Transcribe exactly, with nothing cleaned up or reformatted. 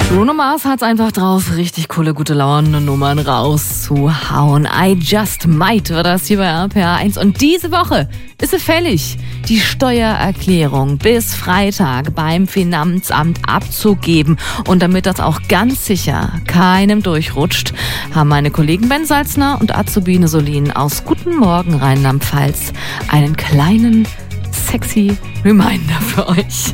Bruno Mars hat's einfach drauf, richtig coole, gute Laune Nummern rauszuhauen. I Just Might war das hier bei R P R eins. Und diese Woche ist es fällig, die Steuererklärung bis Freitag beim Finanzamt abzugeben. Und damit das auch ganz sicher keinem durchrutscht, haben meine Kollegen Ben Salzner und Azubine Solin aus Guten Morgen Rheinland-Pfalz einen kleinen, sexy Reminder für euch.